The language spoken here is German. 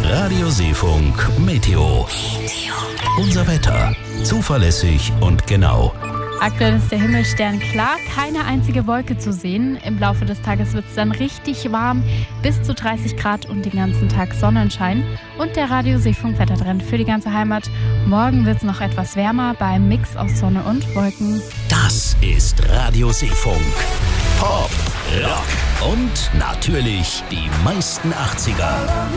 Radio Seefunk Meteo. Unser Wetter. Zuverlässig und genau. Aktuell ist der Himmel sternklar, keine einzige Wolke zu sehen. Im Laufe des Tages wird es dann richtig warm, bis zu 30 Grad und den ganzen Tag Sonnenschein. Und der Radio Seefunk Wettertrend für die ganze Heimat. Morgen wird es noch etwas wärmer beim Mix aus Sonne und Wolken. Das ist Radio Seefunk. Pop, Rock und natürlich die meisten 80er.